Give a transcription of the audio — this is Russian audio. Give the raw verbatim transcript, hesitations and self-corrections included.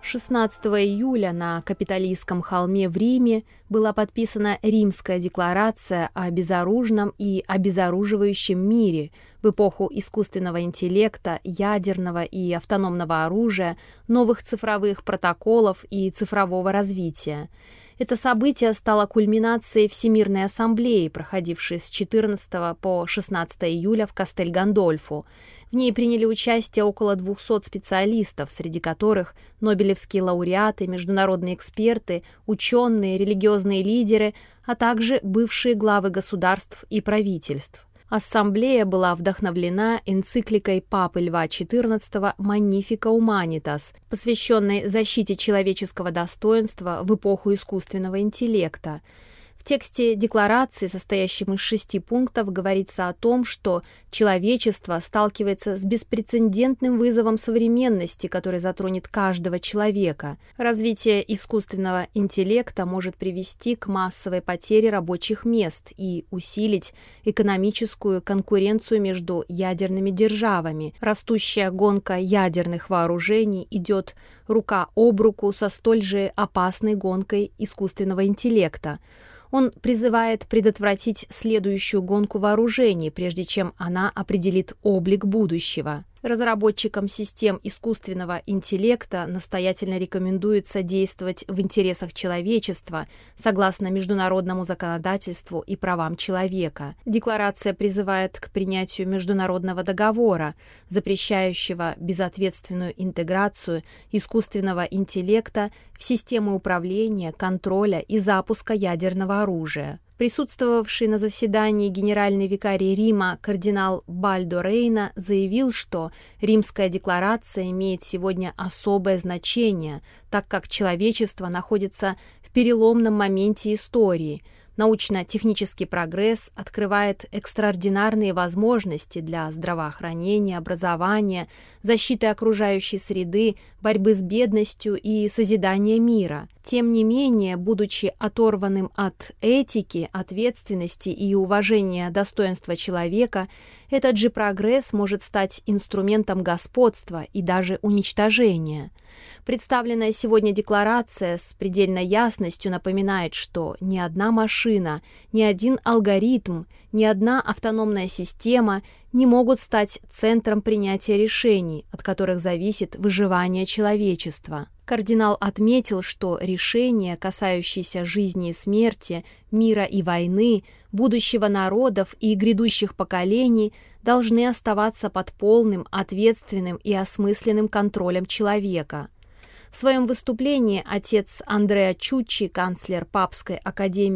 шестнадцатого июля на Капитолийском холме в Риме была подписана Римская декларация о безоружном и обезоруживающем мире в эпоху искусственного интеллекта, ядерного и автономного оружия, новых цифровых протоколов и цифрового развития. Это событие стало кульминацией Всемирной ассамблеи, проходившей с четырнадцатого по шестнадцатое июля в Кастель-Гандольфо. В ней приняли участие около двухсот специалистов, среди которых нобелевские лауреаты, международные эксперты, ученые, религиозные лидеры, а также бывшие главы государств и правительств. Ассамблея была вдохновлена энцикликой Папы Льва четырнадцатого «Magnificat Humanitas», посвященной защите человеческого достоинства в эпоху искусственного интеллекта. В тексте декларации, состоящем из шести пунктов, говорится о том, что человечество сталкивается с беспрецедентным вызовом современности, который затронет каждого человека. Развитие искусственного интеллекта может привести к массовой потере рабочих мест и усилить экономическую конкуренцию между ядерными державами. Растущая гонка ядерных вооружений идет рука об руку со столь же опасной гонкой искусственного интеллекта. Он призывает предотвратить следующую гонку вооружений, прежде чем она определит облик будущего. Разработчикам систем искусственного интеллекта настоятельно рекомендуется действовать в интересах человечества согласно международному законодательству и правам человека. Декларация призывает к принятию международного договора, запрещающего безответственную интеграцию искусственного интеллекта в системы управления, контроля и запуска ядерного оружия. Присутствовавший на заседании генеральный викарий Рима кардинал Бальдо Рейна заявил, что Римская декларация имеет сегодня особое значение, так как человечество находится в переломном моменте истории. Научно-технический прогресс открывает экстраординарные возможности для здравоохранения, образования, защиты окружающей среды, борьбы с бедностью и созидания мира. Тем не менее, будучи оторванным от этики, ответственности и уважения достоинства человека, этот же прогресс может стать инструментом господства и даже уничтожения. Представленная сегодня декларация с предельной ясностью напоминает, что ни одна машина, ни один алгоритм, ни одна автономная система не могут стать центром принятия решений, от которых зависит выживание человечества. Кардинал отметил, что решения, касающиеся жизни и смерти, мира и войны, будущего народов и грядущих поколений, должны оставаться под полным, ответственным и осмысленным контролем человека. В своем выступлении отец Андреа Чуччи, канцлер Папской академии